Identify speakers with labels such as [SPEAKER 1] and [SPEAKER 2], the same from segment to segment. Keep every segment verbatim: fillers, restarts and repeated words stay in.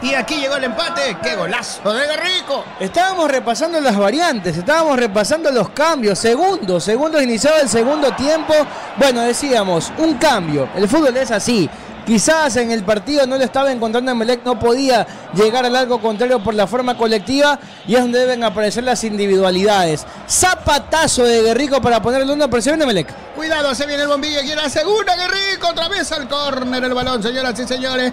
[SPEAKER 1] Y aquí llegó el empate. ¡Qué golazo de Guerrico!
[SPEAKER 2] Estábamos repasando las variantes, estábamos repasando los cambios. Segundos, segundos iniciado el segundo tiempo. Bueno, decíamos, un cambio. El fútbol es así. Quizás en el partido no lo estaba encontrando Emelec, no podía llegar al arco contrario por la forma colectiva y es donde deben aparecer las individualidades. Zapatazo de Guerrico para poner el uno, pero se viene Emelec.
[SPEAKER 1] Cuidado, se viene el bombillo, quiere la segunda, Guerrico, otra vez al córner el balón, señoras y señores.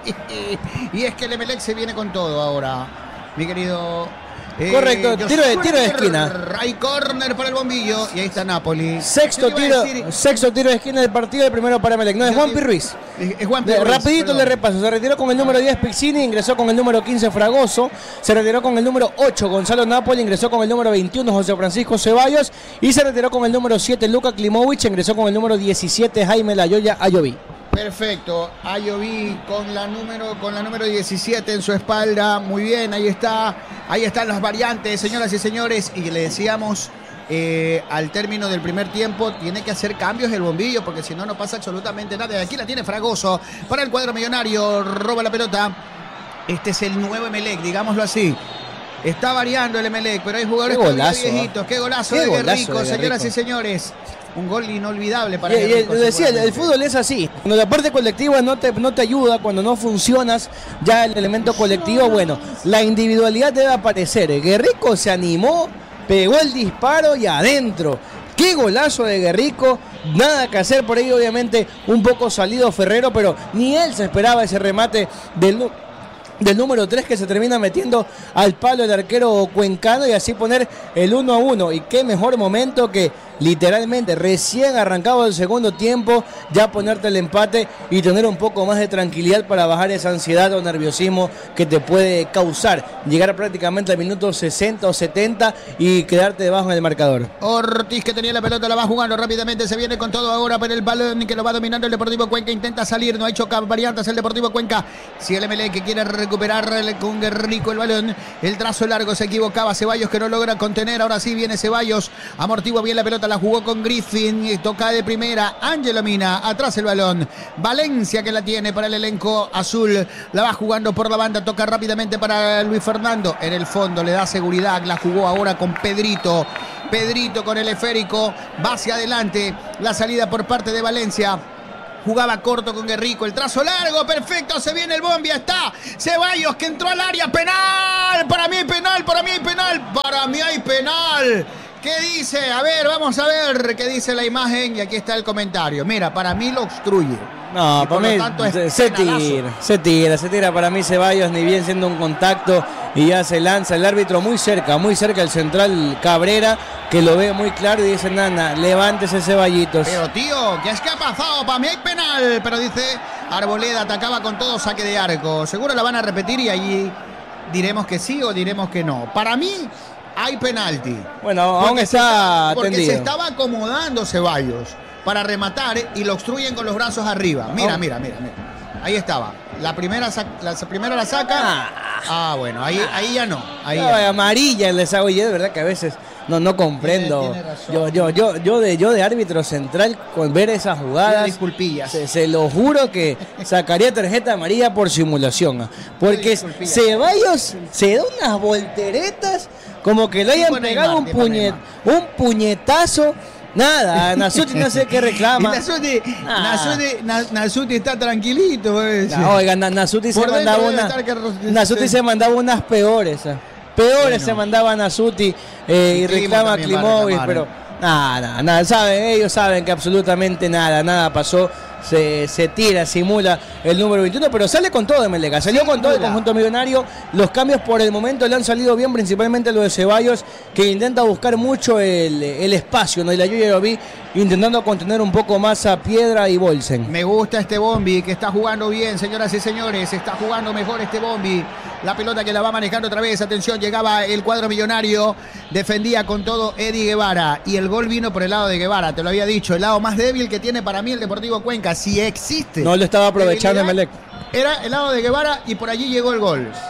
[SPEAKER 1] Y es que el Emelec se viene con todo ahora, mi querido... Eh,
[SPEAKER 2] Correcto, tiro de, tiro de esquina.
[SPEAKER 1] Hay córner para el bombillo y ahí está Napoli.
[SPEAKER 2] Sexto tiro, sexto tiro de esquina del partido, el primero para Emelec. No, es Juanpi Ruiz.
[SPEAKER 1] Es Juanpi Ruiz.
[SPEAKER 2] Rapidito le repaso. Se retiró con el número diez Piccini, ingresó con el número quince Fragoso, se retiró con el número ocho Gonzalo Napoli, ingresó con el número veintiuno José Francisco Ceballos y se retiró con el número siete Luka Klimovic, ingresó con el número diecisiete Jaime Layoya Ayoví.
[SPEAKER 1] Perfecto, Ayoví con la número con la número diecisiete en su espalda, muy bien, ahí está, ahí están las variantes, señoras y señores, y le decíamos eh, al término del primer tiempo, tiene que hacer cambios el bombillo, porque si no, no pasa absolutamente nada. Aquí la tiene Fragoso para el cuadro millonario, roba la pelota, este es el nuevo Emelec, digámoslo así. Está variando el Emelec, pero hay jugadores
[SPEAKER 2] golazo,
[SPEAKER 1] viejitos, qué golazo
[SPEAKER 2] qué
[SPEAKER 1] de
[SPEAKER 2] golazo
[SPEAKER 1] Guerrico,
[SPEAKER 2] de
[SPEAKER 1] señoras
[SPEAKER 2] Guerrico.
[SPEAKER 1] y señores. Un gol inolvidable para
[SPEAKER 2] y,
[SPEAKER 1] Guerrico.
[SPEAKER 2] y, decía, el, el fútbol es así. Cuando la parte colectiva no te, no te ayuda, cuando no funcionas, ya el elemento colectivo, bueno, la individualidad debe aparecer. Guerrico se animó, pegó el disparo y adentro. Qué golazo de Guerrico, nada que hacer por ahí, obviamente un poco salido Ferrero, pero ni él se esperaba ese remate del... del número tres que se termina metiendo al palo el arquero cuencano y así poner el uno a uno. Y qué mejor momento que literalmente recién arrancado el segundo tiempo, ya ponerte el empate y tener un poco más de tranquilidad para bajar esa ansiedad o nerviosismo que te puede causar llegar prácticamente al minuto sesenta o setenta y quedarte debajo del marcador.
[SPEAKER 1] Ortiz, que tenía la pelota, la va jugando rápidamente, se viene con todo ahora para el balón que lo va dominando el Deportivo Cuenca, intenta salir, no ha hecho variantes el Deportivo Cuenca. Si el Emelec que quiere recuperar con Guerrico el balón, el trazo largo, se equivocaba Ceballos, que no logra contener, ahora sí viene Ceballos, amortigua bien la pelota, la jugó con Griffin, toca de primera, Ángelo Mina, atrás el balón, Valencia que la tiene para el elenco azul, la va jugando por la banda, toca rápidamente para Luis Fernando, en el fondo le da seguridad, la jugó ahora con Pedrito, Pedrito con el esférico, va hacia adelante, la salida por parte de Valencia. Jugaba corto con Guerrico, el trazo largo, perfecto, se viene el bombi, está Ceballos que entró al área, penal, para mí hay penal, para mí hay penal, para mí hay penal. ¿Qué dice? A ver, vamos a ver qué dice la imagen y aquí está el comentario. Mira, para mí lo obstruye.
[SPEAKER 2] No, para mí se, se tira, se tira, se tira para mí Ceballos, ni bien siendo un contacto y ya se lanza el árbitro muy cerca, muy cerca el central Cabrera, que lo ve muy claro y dice, nana, levántese Ceballitos.
[SPEAKER 1] Pero tío, ¿qué es que ha pasado? Para mí hay penal, pero dice Arboleda, atacaba con todo saque de arco. Seguro la van a repetir y allí diremos que sí o diremos que no. Para mí hay penalti.
[SPEAKER 2] Bueno, porque aún está
[SPEAKER 1] se, porque
[SPEAKER 2] tendido.
[SPEAKER 1] se estaba acomodando Ceballos para rematar y lo obstruyen con los brazos arriba. Mira, oh. mira, mira, mira. Ahí estaba. La primera, la primera la saca. Ah, ah bueno, ahí, ahí ya no. Ahí
[SPEAKER 2] no,
[SPEAKER 1] ya.
[SPEAKER 2] Amarilla les hago yo, de verdad que a veces no, no comprendo.
[SPEAKER 1] Tiene, tiene razón,
[SPEAKER 2] yo, yo, yo, yo de yo de árbitro central con ver esas jugadas.
[SPEAKER 1] Disculpillas.
[SPEAKER 2] Se, se lo juro que sacaría tarjeta amarilla por simulación. Porque Ceballos se da unas volteretas como que le hayan tipo pegado Neymar, un, puñet, un puñetazo. Nada, Nasuti no sé qué reclama.
[SPEAKER 1] Nasuti, ah. Nasuti, Nasuti está tranquilito.
[SPEAKER 2] No, oiga, Nasuti se mandaba una, que... Nasuti se mandaba unas peores. Peores bueno. se mandaba Nasuti eh, y reclama a Klimovic, pero nada, nada, saben, ellos saben que absolutamente nada, nada pasó. Se, se tira, simula el número veintiuno, pero sale con todo de Emelec, salió con todo el conjunto millonario. Los cambios por el momento le han salido bien, principalmente lo de Ceballos, que intenta buscar mucho el, el espacio, ¿no? Y la Yuya lo vi intentando contener un poco más a Piedra y Bolsen.
[SPEAKER 1] Me gusta este bombi que está jugando bien, señoras y señores, está jugando mejor este bombi. La pelota que la va manejando otra vez, atención, llegaba el cuadro millonario, defendía con todo Eddie Guevara y el gol vino por el lado de Guevara, te lo había dicho, el lado más débil que tiene para mí el Deportivo Cuenca, si existe.
[SPEAKER 2] No lo estaba aprovechando Emelec.
[SPEAKER 1] Era el lado de Guevara y por allí llegó el gol.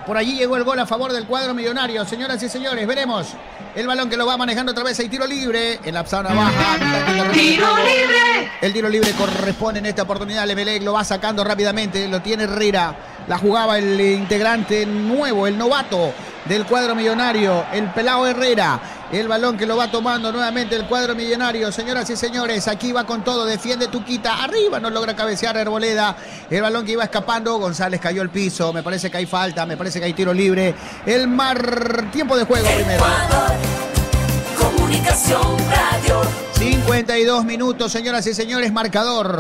[SPEAKER 1] Por allí llegó el gol a favor del cuadro millonario. Señoras y señores, veremos el balón que lo va manejando otra vez. Hay tiro libre en la zona baja.
[SPEAKER 3] ¡Tiro libre!
[SPEAKER 1] El tiro libre corresponde en esta oportunidad. Emelec lo va sacando rápidamente. Lo tiene Herrera. La jugaba el integrante nuevo, el novato del cuadro millonario, el pelao Herrera. El balón que lo va tomando nuevamente el cuadro millonario. Señoras y señores, aquí va con todo. Defiende Tuquita. Arriba no logra cabecear Arboleda. El balón que iba escapando. González cayó al piso. Me parece que hay falta. Me parece que hay tiro libre. El mar... Tiempo de juego primero.
[SPEAKER 3] Comunicación Radio.
[SPEAKER 1] cincuenta y dos minutos, señoras y señores. Marcador.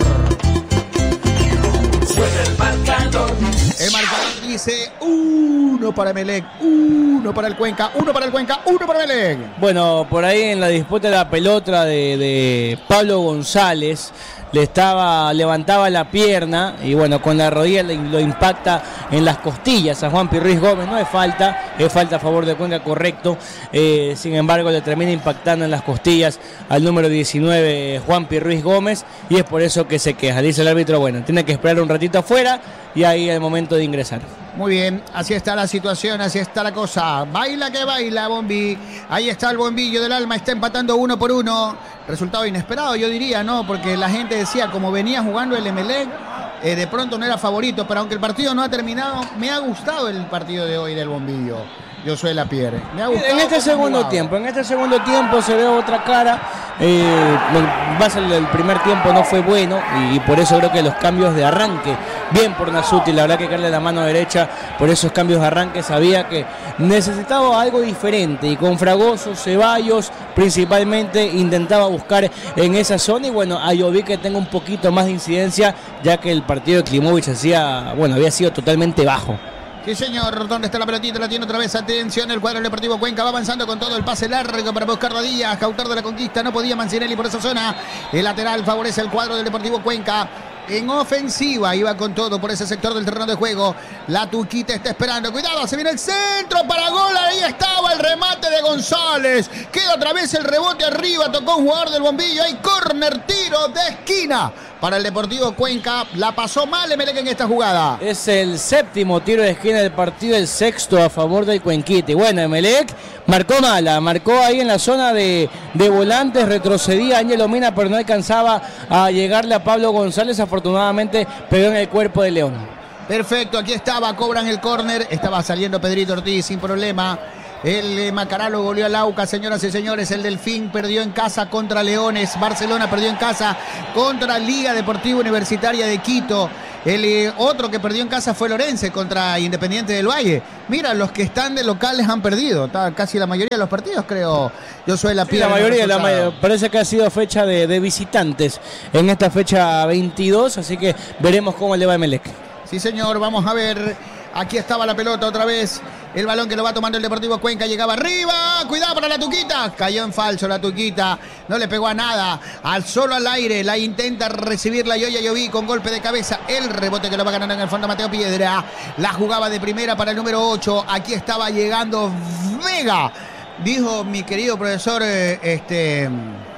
[SPEAKER 3] Suena el marcador.
[SPEAKER 1] El marcador dice uno para Emelec, uno para el Cuenca, uno para el Cuenca, uno para Emelec.
[SPEAKER 2] Bueno, por ahí en la disputa de la pelota de, de Pablo González, le estaba, levantaba la pierna y bueno, con la rodilla lo impacta en las costillas a Juan Ruiz Gómez. No es falta, es falta a favor de Cuenca, correcto. Eh, sin embargo, le termina impactando en las costillas al número diecinueve, Juan Ruiz Gómez, y es por eso que se queja. Dice el árbitro, bueno, tiene que esperar un ratito afuera y ahí es el momento de ingresar.
[SPEAKER 1] Muy bien, así está la situación, así está la cosa. Baila que baila, Bombi. Ahí está el bombillo del alma, está empatando uno por uno. Resultado inesperado, yo diría, ¿no? Porque la gente decía, como venía jugando el Emelec, eh, de pronto no era favorito. Pero aunque el partido no ha terminado, me ha gustado el partido de hoy del bombillo. Yo soy la Pierre. Me ha gustado
[SPEAKER 2] en este segundo
[SPEAKER 1] jugado.
[SPEAKER 2] tiempo, en este segundo tiempo se ve otra cara. Eh, el, el primer tiempo no fue bueno y, y por eso creo que los cambios de arranque, bien por Nasuti, la verdad que darle la mano derecha por esos cambios de arranque, sabía que necesitaba algo diferente y con Fragoso, Ceballos principalmente intentaba buscar en esa zona y bueno, ahí yo vi que tenga un poquito más de incidencia ya que el partido de Klimovic hacía, bueno, había sido totalmente bajo.
[SPEAKER 1] Sí, señor. ¿Dónde está la pelotita? La tiene otra vez. Atención, el cuadro del Deportivo Cuenca va avanzando con todo el pase largo para buscar a Díaz, autor de la conquista. No podía Mancinelli por esa zona. El lateral favorece el cuadro del Deportivo Cuenca. En ofensiva iba con todo por ese sector del terreno de juego. La Tuquita está esperando. Cuidado, se viene el centro para gol. Ahí estaba el remate de González. Queda otra vez el rebote arriba. Tocó un jugador del bombillo. Hay córner, tiro de esquina para el Deportivo Cuenca. La pasó mal Emelec en esta jugada.
[SPEAKER 2] Es el séptimo tiro de esquina del partido, el sexto a favor del Cuenquite. Bueno, Emelec marcó mala, marcó ahí en la zona de, de volantes, retrocedía Ángelo Mina, pero no alcanzaba a llegarle a Pablo González. Afortunadamente pegó en el cuerpo de León.
[SPEAKER 1] Perfecto, aquí estaba, cobran el córner. Estaba saliendo Pedrito Ortiz sin problema. El eh, Macará lo goleó al Aucas, señoras y señores. El Delfín perdió en casa contra Leones. Barcelona perdió en casa contra Liga Deportiva Universitaria de Quito. El eh, otro que perdió en casa fue Lorense contra Independiente del Valle. Mira, los que están de locales han perdido. Está casi la mayoría de los partidos, creo. Yo soy la
[SPEAKER 2] sí,
[SPEAKER 1] piedra.
[SPEAKER 2] La mayoría, la mayoría. Parece que ha sido fecha de, de visitantes en esta fecha veintidós. Así que veremos cómo le va a Emelec.
[SPEAKER 1] Sí, señor, vamos a ver. Aquí estaba la pelota otra vez. El balón que lo va tomando el Deportivo Cuenca. Llegaba arriba. Cuidado para la Tuquita. Cayó en falso la Tuquita. No le pegó a nada. Al solo al aire. La intenta recibir la Yoya Lloví con golpe de cabeza. El rebote que lo va ganando en el fondo Mateo Piedra. La jugaba de primera para el número ocho. Aquí estaba llegando Vega. Dijo mi querido profesor, eh, este,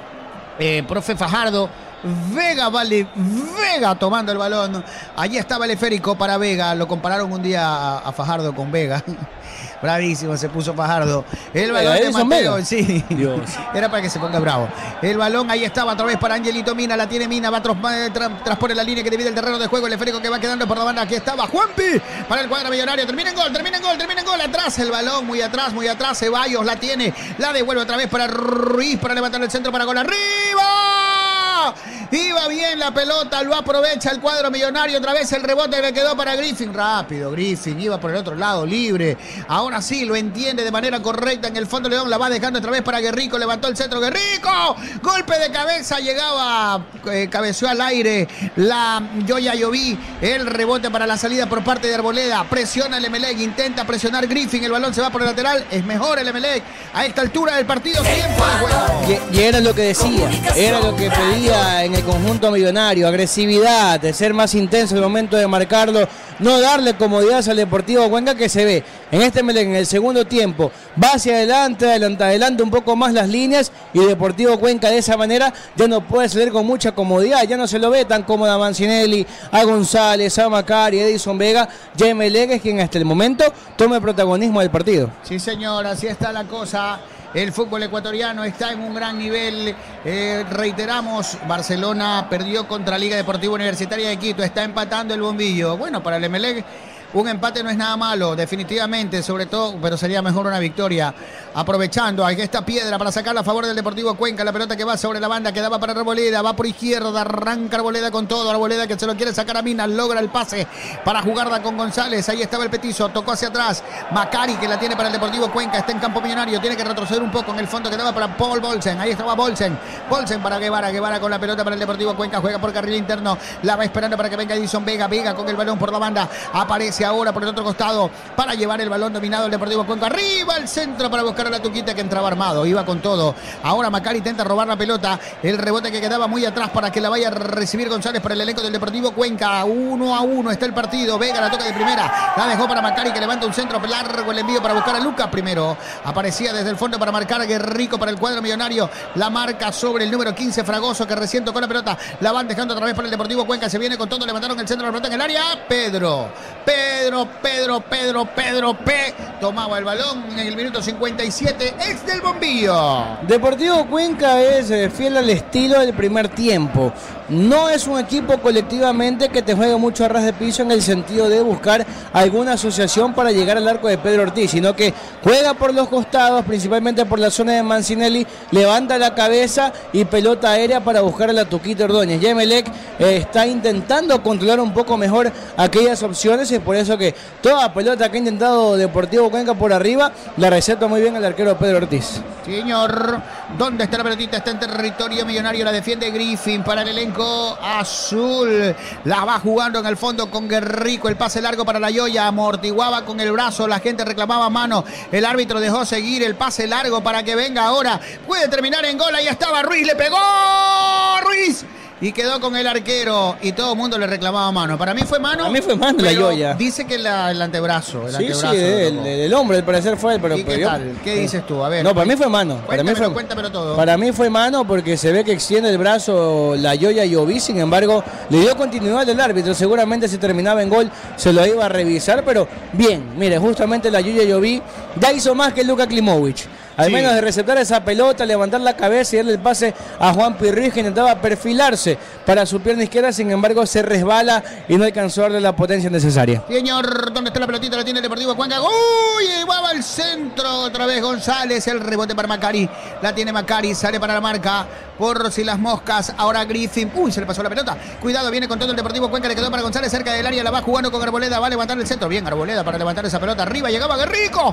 [SPEAKER 1] eh, profe Fajardo. Vega, vale, Vega tomando el balón. Allí estaba el esférico para Vega. Lo compararon un día a, a Fajardo con Vega. Bravísimo se puso Fajardo. El balón de Mateo, sí. Dios. Era para que se ponga bravo. El balón ahí estaba otra vez para Angelito Mina. La tiene Mina, va tras, tra, transpone la línea que divide el terreno de juego. El esférico que va quedando por la banda. Aquí estaba Juanpi para el cuadro millonario. Termina en gol, termina en gol, termina en gol. Atrás el balón, muy atrás, muy atrás. Ceballos la tiene. La devuelve otra vez para Ruiz para levantar el centro para gol. ¡Arriba! Iba bien la pelota, lo aprovecha el cuadro millonario. Otra vez el rebote le quedó para Griffin. Rápido, Griffin iba por el otro lado, libre. Ahora sí lo entiende de manera correcta. En el fondo León la va dejando otra vez para Guerrico. Levantó el centro Guerrico. Golpe de cabeza, llegaba, eh, cabeció al aire la Yoya Lloví. El rebote para la salida por parte de Arboleda. Presiona el Emelec, intenta presionar Griffin. El balón se va por el lateral. Es mejor el Emelec a esta altura del partido. Tiempo de juego.
[SPEAKER 2] Y, y era lo que decía, era lo que pedía en el conjunto millonario, agresividad, de ser más intenso en el momento de marcarlo, no darle comodidad al Deportivo Cuenca, que se ve en este Emelec en el segundo tiempo, va hacia adelante, adelante, adelante un poco más las líneas, y Deportivo Cuenca de esa manera ya no puede salir con mucha comodidad, ya no se lo ve tan cómoda a Mancinelli, a González, a Macari, a Edison Vega. Ya Emelec es quien hasta el momento toma el protagonismo del partido.
[SPEAKER 1] Sí, señor, así está la cosa. El fútbol ecuatoriano está en un gran nivel. Eh, reiteramos, Barcelona perdió contra Liga Deportiva Universitaria de Quito. Está empatando el bombillo. Bueno, para el Emelec un empate no es nada malo, definitivamente, sobre todo, pero sería mejor una victoria. Aprovechando, aquí está Piedra para sacarla a favor del Deportivo Cuenca. La pelota que va sobre la banda, que daba para Arboleda, va por izquierda, arranca Arboleda con todo. Arboleda que se lo quiere sacar a Minas, logra el pase para jugarla con González. Ahí estaba el petizo, tocó hacia atrás. Macari que la tiene para el Deportivo Cuenca, está en campo millonario, tiene que retroceder un poco en el fondo que daba para Paul Bolsen. Ahí estaba Bolsen, Bolsen para Guevara, Guevara con la pelota para el Deportivo Cuenca, juega por carril interno, la va esperando para que venga Edison Vega, Vega con el balón por la banda, aparece ahora por el otro costado para llevar el balón dominado el Deportivo Cuenca, arriba al centro para buscar a la Tuquita, que entraba armado, iba con todo. Ahora Macari intenta robar la pelota, el rebote que quedaba muy atrás para que la vaya a recibir González para el elenco del Deportivo Cuenca. Uno a uno está el partido. Vega la toca de primera, la dejó para Macari, que levanta un centro largo, el envío para buscar a Lucas primero, aparecía desde el fondo para marcar a Guerrico para el cuadro millonario, la marca sobre el número quince Fragoso, que recién tocó la pelota, la van dejando otra vez para el Deportivo Cuenca, se viene con todo, levantaron el centro de la pelota en el área. Pedro, Pedro, Pedro, Pedro, Pedro P tomaba el balón en el minuto cincuenta y siete, ex del bombillo.
[SPEAKER 2] Deportivo Cuenca es eh, fiel al estilo del primer tiempo. No es un equipo colectivamente que te juegue mucho a ras de piso en el sentido de buscar alguna asociación para llegar al arco de Pedro Ortiz, sino que juega por los costados, principalmente por la zona de Mancinelli, levanta la cabeza y pelota aérea para buscar a la Tuquita Ordóñez. Ya Emelec eh, está intentando controlar un poco mejor aquellas opciones, y es por eso que toda pelota que ha intentado Deportivo Cuenca por arriba la receta muy bien el arquero Pedro Ortiz.
[SPEAKER 1] Señor, ¿dónde está la pelotita? Está en territorio millonario, la defiende Griffin para el elenco azul. La va jugando en el fondo con Guerrico, el pase largo para la Yoya, amortiguaba con el brazo, la gente reclamaba mano, el árbitro dejó seguir el pase largo para que venga ahora, puede terminar en gol, ahí estaba Ruiz, le pegó Ruiz y quedó con el arquero, y todo el mundo le reclamaba mano. Para mí fue mano.
[SPEAKER 2] A mí fue mano la Yoya.
[SPEAKER 1] Dice que la, el antebrazo. El
[SPEAKER 2] sí,
[SPEAKER 1] antebrazo
[SPEAKER 2] sí, el, el hombro, al parecer fue él. Pero,
[SPEAKER 1] ¿Y
[SPEAKER 2] pero
[SPEAKER 1] qué
[SPEAKER 2] yo,
[SPEAKER 1] tal? ¿Qué dices tú? A ver.
[SPEAKER 2] No, para mí fue mano. Para mí fue,
[SPEAKER 1] cuéntamelo todo.
[SPEAKER 2] Para mí fue mano porque se ve que extiende el brazo la Yoya Yoví, sin embargo, le dio continuidad al árbitro. Seguramente si terminaba en gol se lo iba a revisar, pero bien, mire, justamente la Yoya Yoví ya hizo más que Luka Klimovic. Al sí. menos de receptar esa pelota, levantar la cabeza y darle el pase a Juan Pirriz, que intentaba perfilarse para su pierna izquierda, sin embargo se resbala y no alcanzó a darle la potencia necesaria.
[SPEAKER 1] Señor, ¿dónde está la pelotita? La tiene el Deportivo Cuenca. ¡Uy! Va al centro otra vez González, el rebote para Macari. La tiene Macari, sale para la marca por si las moscas. Ahora Griffin. ¡Uy! Se le pasó la pelota. Cuidado, viene con todo el Deportivo Cuenca, le quedó para González cerca del área, la va jugando con Arboleda, va a levantar el centro. Bien, Arboleda para levantar esa pelota. Arriba llegaba Guerrico.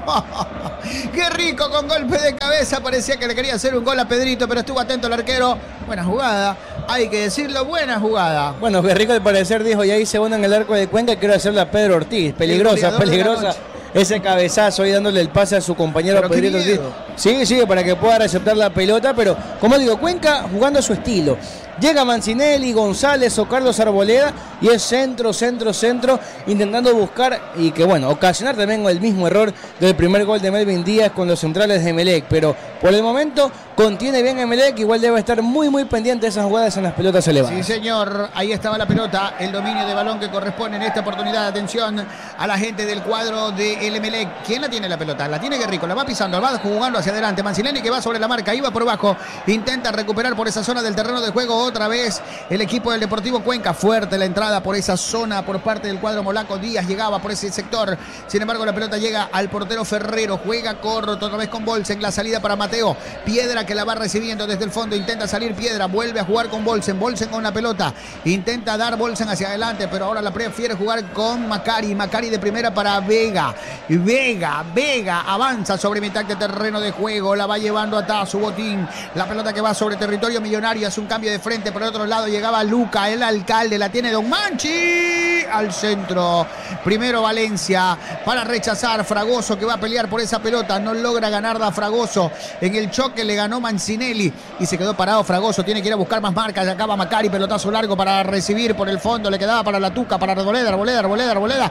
[SPEAKER 1] Guerrico con golpe de cabeza, parecía que le quería hacer un gol a Pedrito, pero estuvo atento el arquero. Buena jugada, hay que decirlo, buena jugada.
[SPEAKER 2] Bueno, Guerrico al parecer dijo, ya hice una en el arco de Cuenca, quiero hacerle a Pedro Ortiz. Peligrosa, peligrosa. Ese cabezazo ahí dándole el pase a su compañero pero Pedrito Ortiz. Sí, sí, para que pueda receptar la pelota, pero como digo, Cuenca jugando a su estilo. Llega Mancinelli, González o Carlos Arboleda y es centro, centro, centro, intentando buscar y que bueno, ocasionar también el mismo error del primer gol de Melvin Díaz con los centrales de Emelec, pero por el momento contiene bien Emelec, igual debe estar muy muy pendiente de esas jugadas en las pelotas elevadas.
[SPEAKER 1] Sí señor, ahí estaba la pelota, el dominio de balón que corresponde en esta oportunidad. Atención a la gente del cuadro de el Emelec. ¿Quién la tiene la pelota? La tiene Guerrico, la va pisando, la va jugando hacia adelante. Mancinelli que va sobre la marca, iba por abajo, intenta recuperar por esa zona del terreno de juego otra vez el equipo del Deportivo Cuenca. Fuerte la entrada por esa zona por parte del cuadro molaco. Díaz llegaba por ese sector, sin embargo la pelota llega al portero Ferrero, juega corto otra vez con Bolsen, la salida para Mateo Piedra que la va recibiendo desde el fondo, intenta salir Piedra, vuelve a jugar con Bolsen, Bolsen con la pelota, intenta dar Bolsen hacia adelante, pero ahora la prefiere jugar con Macari, Macari de primera para Vega, Vega, Vega avanza sobre mitad de terreno de juego. La va llevando a su botín. La pelota que va sobre territorio millonario. Hace un cambio de frente. Por el otro lado llegaba Luca, el alcalde. La tiene Don Manchi. Al centro. Primero Valencia para rechazar. Fragoso que va a pelear por esa pelota. No logra ganar da Fragoso. En el choque le ganó Mancinelli. Y se quedó parado Fragoso. Tiene que ir a buscar más marcas. Acaba Macari. Pelotazo largo para recibir por el fondo. Le quedaba para la Tuca. Para Arboleda. Arboleda. Arboleda. Arboleda.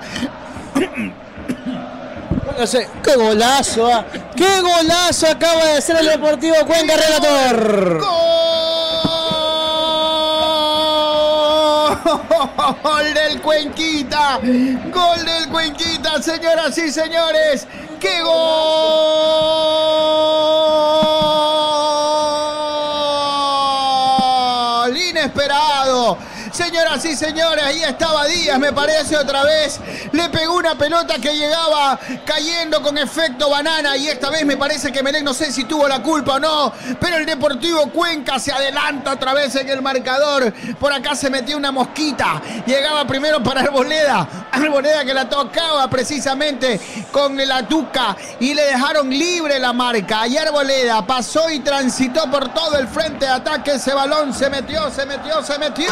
[SPEAKER 2] No sé, qué golazo, ¿eh? Qué golazo acaba de hacer el Deportivo Cuenca, relator.
[SPEAKER 1] Gol del Cuenquita. Gol del Cuenquita, señoras y señores. ¡Qué gol! Inesperado. Señoras y señores, ahí estaba Díaz, me parece otra vez. Le pegó una pelota que llegaba cayendo con efecto banana. Y esta vez me parece que Melec, no sé si tuvo la culpa o no, pero el Deportivo Cuenca se adelanta otra vez en el marcador. Por acá se metió una mosquita. Llegaba primero para Arboleda. Arboleda que la tocaba precisamente con la Tuca. Y le dejaron libre la marca. Y Arboleda pasó y transitó por todo el frente de ataque. Ese balón se metió, se metió, se metió.